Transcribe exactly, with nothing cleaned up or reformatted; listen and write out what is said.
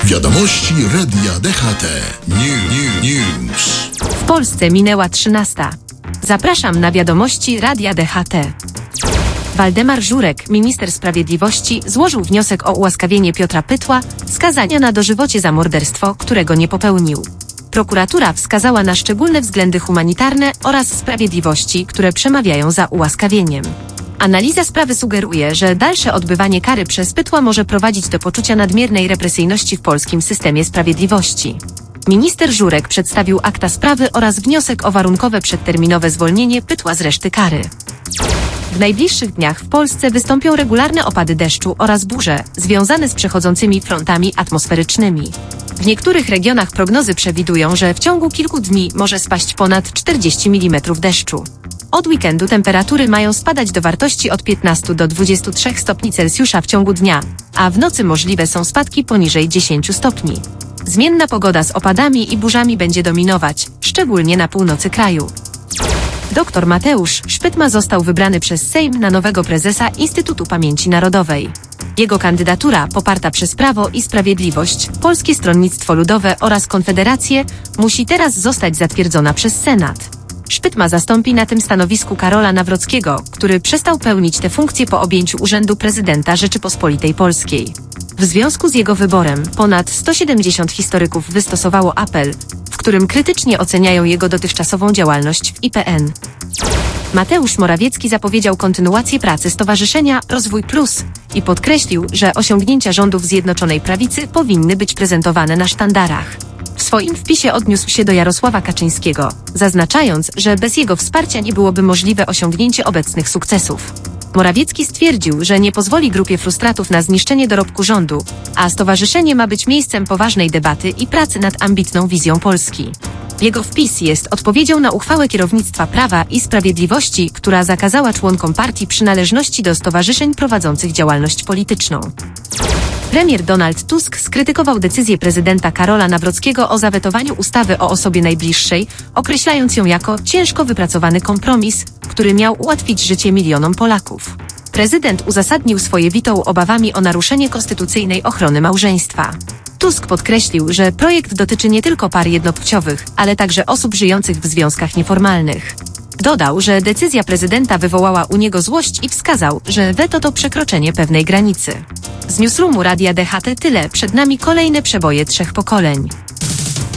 Wiadomości Radia D H T. New, new, news. W Polsce minęła trzynasta. Zapraszam na wiadomości Radia D H T. Waldemar Żurek, minister sprawiedliwości, złożył wniosek o ułaskawienie Piotra Pytła, skazania na dożywocie za morderstwo, którego nie popełnił. Prokuratura wskazała na szczególne względy humanitarne oraz sprawiedliwości, które przemawiają za ułaskawieniem. Analiza sprawy sugeruje, że dalsze odbywanie kary przez Pytła może prowadzić do poczucia nadmiernej represyjności w polskim systemie sprawiedliwości. Minister Żurek przedstawił akta sprawy oraz wniosek o warunkowe przedterminowe zwolnienie Pytła z reszty kary. W najbliższych dniach w Polsce wystąpią regularne opady deszczu oraz burze związane z przechodzącymi frontami atmosferycznymi. W niektórych regionach prognozy przewidują, że w ciągu kilku dni może spaść ponad czterdzieści milimetrów deszczu. Od weekendu temperatury mają spadać do wartości od piętnastu do dwudziestu trzech stopni Celsjusza w ciągu dnia, a w nocy możliwe są spadki poniżej dziesięciu stopni. Zmienna pogoda z opadami i burzami będzie dominować, szczególnie na północy kraju. Doktor Mateusz Szpytma został wybrany przez Sejm na nowego prezesa Instytutu Pamięci Narodowej. Jego kandydatura, poparta przez Prawo i Sprawiedliwość, Polskie Stronnictwo Ludowe oraz Konfederację, musi teraz zostać zatwierdzona przez Senat. Szpytma zastąpi na tym stanowisku Karola Nawrockiego, który przestał pełnić tę funkcję po objęciu urzędu prezydenta Rzeczypospolitej Polskiej. W związku z jego wyborem ponad sto siedemdziesiąt historyków wystosowało apel, w którym krytycznie oceniają jego dotychczasową działalność w I P N. Mateusz Morawiecki zapowiedział kontynuację pracy Stowarzyszenia Rozwój Plus i podkreślił, że osiągnięcia rządów Zjednoczonej Prawicy powinny być prezentowane na sztandarach. W swoim wpisie odniósł się do Jarosława Kaczyńskiego, zaznaczając, że bez jego wsparcia nie byłoby możliwe osiągnięcie obecnych sukcesów. Morawiecki stwierdził, że nie pozwoli grupie frustratów na zniszczenie dorobku rządu, a stowarzyszenie ma być miejscem poważnej debaty i pracy nad ambitną wizją Polski. Jego wpis jest odpowiedzią na uchwałę kierownictwa Prawa i Sprawiedliwości, która zakazała członkom partii przynależności do stowarzyszeń prowadzących działalność polityczną. Premier Donald Tusk skrytykował decyzję prezydenta Karola Nawrockiego o zawetowaniu ustawy o osobie najbliższej, określając ją jako ciężko wypracowany kompromis, który miał ułatwić życie milionom Polaków. Prezydent uzasadnił swoje weto obawami o naruszenie konstytucyjnej ochrony małżeństwa. Tusk podkreślił, że projekt dotyczy nie tylko par jednopłciowych, ale także osób żyjących w związkach nieformalnych. Dodał, że decyzja prezydenta wywołała u niego złość i wskazał, że weto to przekroczenie pewnej granicy. Z newsroomu Radia D H T tyle, przed nami kolejne przeboje trzech pokoleń.